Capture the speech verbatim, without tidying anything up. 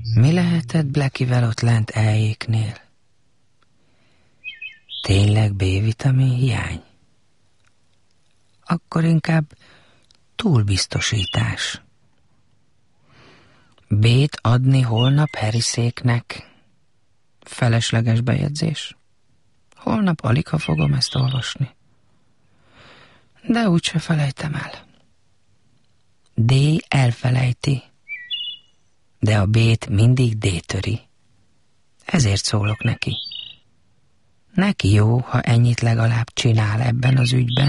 Mi lehetett Blackivel ott lent eljéknél? Tényleg B-vitamin hiány? Akkor inkább túlbiztosítás. B-t adni holnap Harriséknek? Felesleges bejegyzés. Holnap aligha fogom ezt olvasni. De úgyse felejtem el. D elfelejti, de a B-t mindig D töri. Ezért szólok neki. Neki jó, ha ennyit legalább csinál ebben az ügyben.